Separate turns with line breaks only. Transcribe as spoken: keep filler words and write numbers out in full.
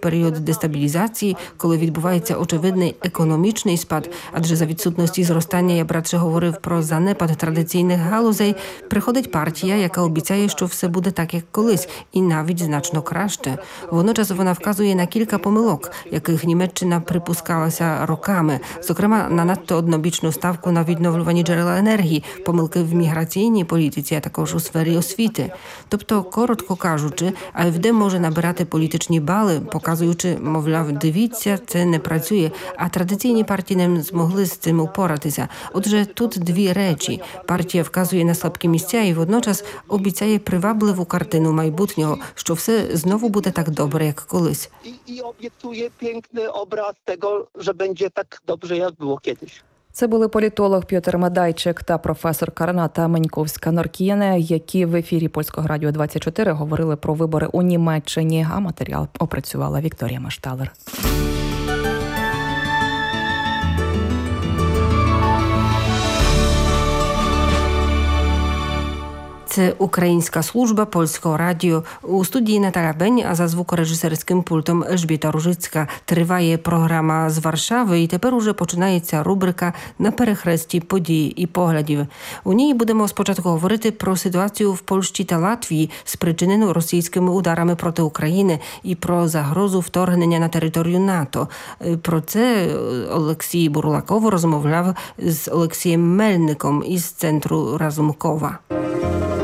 період дестабілізації, коли відбувається очевидний економічний спад, адже за відсутності зростання, я б радше говорив про занепад традиційних галузей, приходить партія, яка обіцяє, що все буде так, як колись, і навіть значно краще. Водночас вона вказує на кілька помилок, яких Німеччина припускалася роками, зокрема на надто однобічну ставку на відновлювані джерела енергії, помилки в міграційній політиці, а також у сфері освіти. Тобто, коротко кажучи, АФД може набирати політичні бали, показуючи, мовляв, дивіться, це не працює, а традиційні партії не змогли з цим упоратися. Отже, тут дві речі. Партія вказує на слабкі місця і водночас обіцяє привабливу картину майбутнього, що все знову буде так добре, як колись.
І, і обіцяє piękny образ того, що буде так добре, як було колись.
Це були політолог Пьотр Мадайчик та професорка Рената Меньковська-Норкієне, які в ефірі Польського радіо двадцять чотири говорили про вибори у Німеччині, а матеріал опрацювала Вікторія Машталер.
Це українська служба Польського радіо. У студії Наталя Бень, а за звукорежисерським пультом Ельжбіта Ружицька. Триває програма з Варшави і тепер уже починається рубрика «На перехресті подій і поглядів». У ній будемо спочатку говорити про ситуацію в Польщі та Латвії, спричинену російськими ударами проти України, і про загрозу вторгнення на територію НАТО. Про це Олексій Бурлаков розмовляв з Олексієм Мельником із центру Разумкова.